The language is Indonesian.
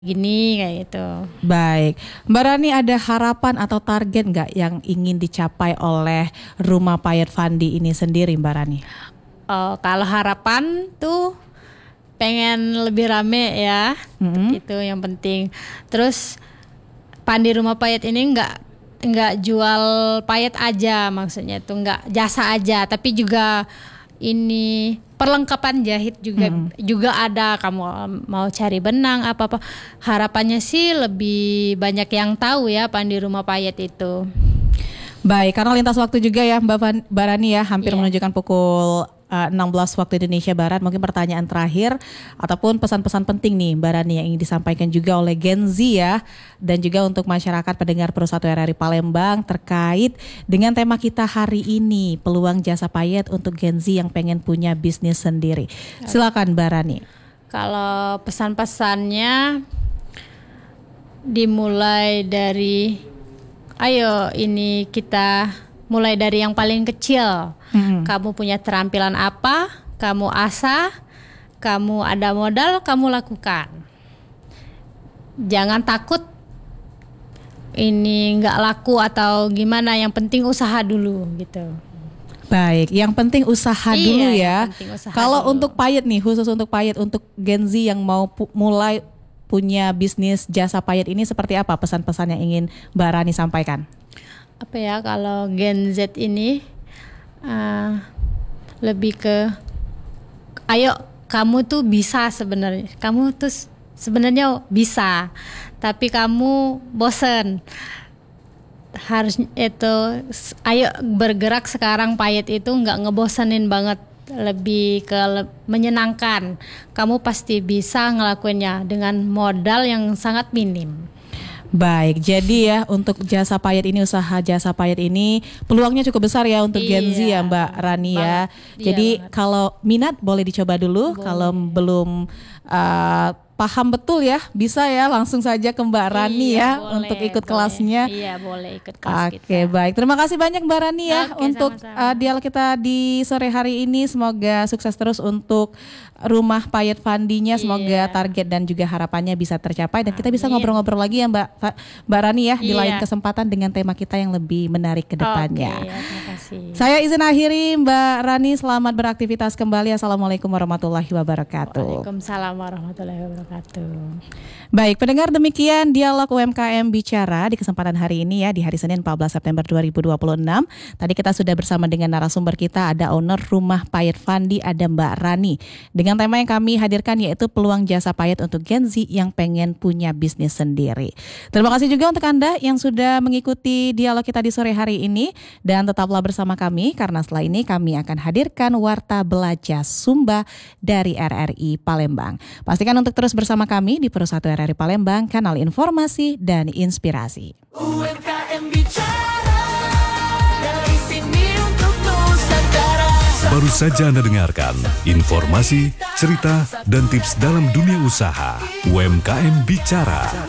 gini kayak gitu. Baik, Mbak Rani ada harapan atau target nggak yang ingin dicapai oleh Rumah Payet Fandi ini sendiri, Mbak Rani? Kalau harapan tuh pengen lebih rame ya, itu yang penting. Terus Pandi Rumah Payet ini nggak jual payet aja, maksudnya tuh nggak jasa aja, tapi juga ini perlengkapan jahit juga ada. Kamu mau cari benang apa harapannya sih lebih banyak yang tahu ya Pandi Rumah Payet itu. Baik, karena lintas waktu juga ya Mbak Rani ya, hampir menunjukkan pukul 16 waktu Indonesia Barat. Mungkin pertanyaan terakhir ataupun pesan-pesan penting nih Mbak Rani yang ingin disampaikan juga oleh Gen Z ya, dan juga untuk masyarakat pendengar Pro 1 RRI Palembang terkait dengan tema kita hari ini, peluang jasa payet untuk Gen Z yang pengen punya bisnis sendiri. Silakan Mbak Rani. Kalau pesan-pesannya dimulai dari ini kita mulai dari yang paling kecil. Kamu punya keterampilan apa, kamu asah, kamu ada modal, kamu lakukan. Jangan takut ini nggak laku atau gimana, yang penting usaha dulu gitu. Baik, yang penting usaha dulu ya. Kalau dulu. untuk payet nih, khusus untuk payet, untuk Gen Z yang mau mulai punya bisnis jasa payet ini, seperti apa pesan-pesan yang ingin Mbak Rani sampaikan? Apa ya, kalau Gen Z ini lebih ke ayo kamu tuh bisa sebenarnya. Kamu tuh sebenarnya bisa, tapi kamu bosen. Harus itu ayo bergerak sekarang, payet itu nggak ngebosenin banget, lebih ke menyenangkan. Kamu pasti bisa ngelakuinnya dengan modal yang sangat minim. Baik, jadi ya untuk jasa payet ini, usaha jasa payet ini peluangnya cukup besar ya untuk Gen Z ya Mbak Rani ya. Jadi kalau minat boleh dicoba dulu, kalau belum paham betul ya, bisa ya langsung saja ke Mbak Rani ya untuk ikut kelasnya. Iya, boleh ikut kelas kita. Oke, baik. Terima kasih banyak Mbak Rani ya untuk dialog kita di sore hari ini. Semoga sukses terus untuk Rumah Payet Fandinya. Semoga target dan juga harapannya bisa tercapai dan kita bisa ngobrol-ngobrol lagi ya Mbak Rani ya di lain kesempatan dengan tema kita yang lebih menarik ke depannya. Terima kasih. Saya izin akhiri, Mbak Rani, selamat beraktivitas kembali. Assalamualaikum warahmatullahi wabarakatuh. Waalaikumsalam warahmatullahi wabarakatuh. Baik, pendengar, demikian dialog UMKM Bicara di kesempatan hari ini ya, di hari Senin 14 September 2026. Tadi kita sudah bersama dengan narasumber kita, ada owner Rumah Payet Fandi, ada Mbak Rani. Dengan tema yang kami hadirkan yaitu peluang jasa payet untuk Gen Z yang pengen punya bisnis sendiri. Terima kasih juga untuk Anda yang sudah mengikuti dialog kita di sore hari ini, dan tetaplah bersama kami karena setelah ini kami akan hadirkan Warta Belajar Sumba dari RRI Palembang. Pastikan untuk terus bersama kami di Pro 1 RRI Palembang, kanal informasi dan inspirasi. UMKM Bicara, dari sini untuk Nusantara. Baru saja Anda dengarkan informasi, cerita, dan tips dalam dunia usaha. UMKM Bicara.